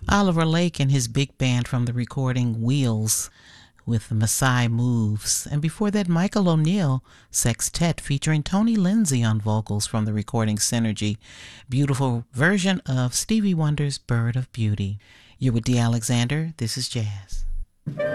Oliver Lake and his big band from the recording Wheels with the Maasai Moves. And before that, Michael O'Neill Sextet featuring Tony Lindsay on vocals from the recording Synergy. Beautiful version of Stevie Wonder's Bird of Beauty. You're with Dee Alexander. This is Jazz.